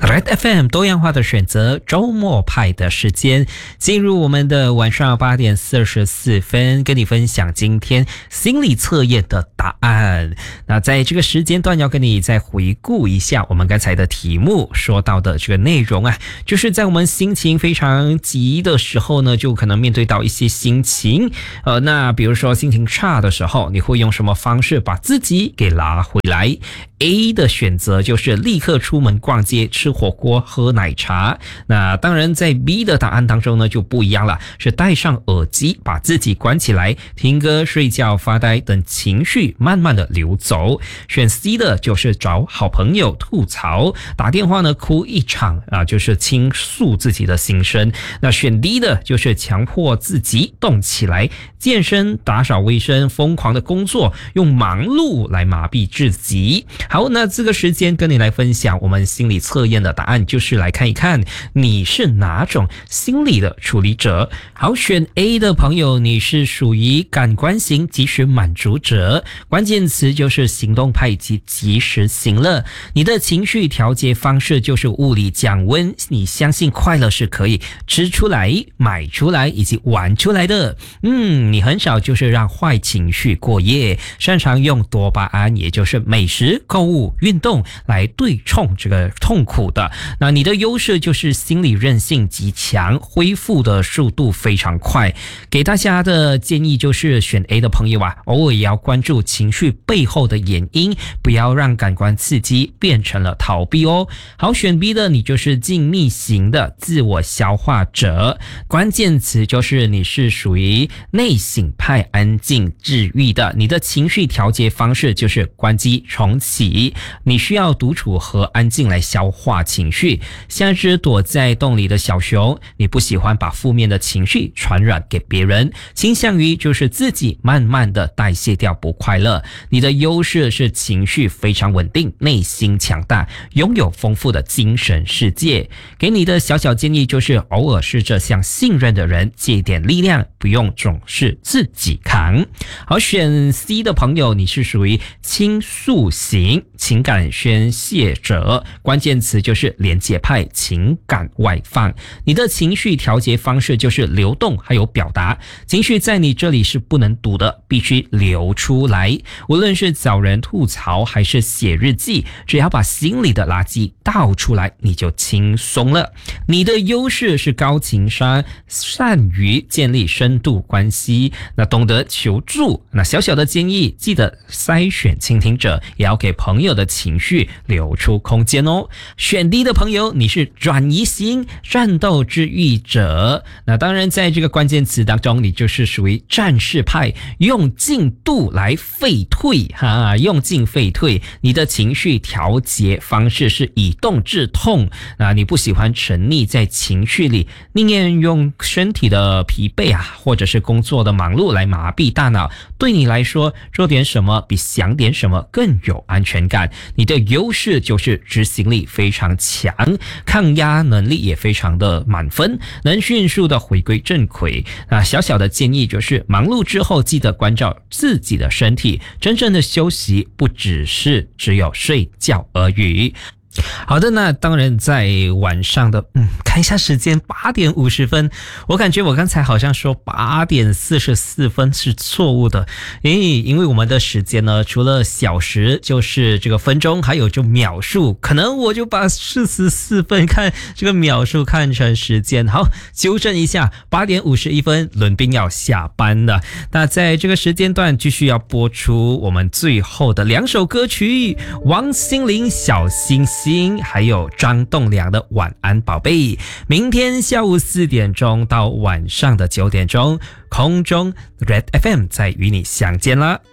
Red FM 多样化的选择，周末派的时间，进入我们的晚上8点44分，跟你分享今天心理测验的答案。那在这个时间段要跟你再回顾一下我们刚才的题目说到的这个内容啊，就是在我们心情非常急的时候呢，就可能面对到一些心情，那比如说心情差的时候，你会用什么方式把自己给拉回来？A 的选择就是立刻出门逛街、吃火锅、喝奶茶。那当然在 B 的答案当中呢就不一样了，是戴上耳机把自己关起来，听歌、睡觉、发呆，等情绪慢慢的流走。选 C 的就是找好朋友吐槽，打电话呢哭一场就是倾诉自己的心声。那选 D 的就是强迫自己动起来，健身、打扫卫生、疯狂的工作，用忙碌来麻痹自己。好，那这个时间跟你来分享我们心理测验的答案，就是来看一看你是哪种心理的处理者。好，选 A 的朋友，你是属于感官型及时满足者，关键词就是行动派及及时行乐。你的情绪调节方式就是物理降温，你相信快乐是可以吃出来、买出来以及玩出来的。你很少就是让坏情绪过夜，擅长用多巴胺，也就是美食、购物、运动来对冲这个痛苦的。那你的优势就是心理韧性极强，恢复的速度非常快。给大家的建议就是选 A 的朋友偶尔也要关注情绪背后的原因，不要让感官刺激变成了逃避哦。好，选 B 的你就是静谧型的自我消化者，关键词就是你是属于内省派，安静治愈的。你的情绪调节方式就是关机重启，你需要独处和安静来消化情绪，像只躲在洞里的小熊，你不喜欢把负面的情绪传染给别人，倾向于就是自己慢慢的代谢掉不快乐。你的优势是情绪非常稳定，内心强大，拥有丰富的精神世界。给你的小小建议就是偶尔试着向信任的人借点力量，不用总是自己扛。好，选 C 的朋友，你是属于倾诉型情感宣泄者，关键词就是连结派，情感外放。你的情绪调节方式就是流动还有表达，情绪在你这里是不能堵的，必须流出来。无论是找人吐槽还是写日记，只要把心里的垃圾倒出来，你就轻松了。你的优势是高情商，善于建立深度关系，那懂得求助。那小小的建议，记得筛选倾听者，也要给朋友的情绪留出空间哦。选 D 的朋友，你是转移型战斗治愈者，那当然在这个关键词当中，你就是属于战士派，用进度来废退用进废退。你的情绪调节方式是以动制痛，你不喜欢沉溺在情绪里，宁愿用身体的疲惫或者是工作的忙碌来麻痹大脑。对你来说，做点什么比想点什么更有安全感。你的优势就是执行力非常强，抗压能力也非常的满分，能迅速的回归正轨。小小的建议就是忙碌之后记得关照自己的身体，真正的休息不只有睡觉而已。好的，那当然在晚上的看一下时间8点50分，我感觉我刚才好像说8点44分是错误的，因为我们的时间呢，除了小时就是这个分钟，还有就秒数，可能我就把44分看这个秒数看成时间。好，纠正一下，8点51分伦宾要下班了。那在这个时间段继续要播出我们最后的2首歌曲，王心凌小星星，还有张栋梁的晚安宝贝。明天下午4点钟到晚上的9点钟，空中 Red FM 再与你相见啦。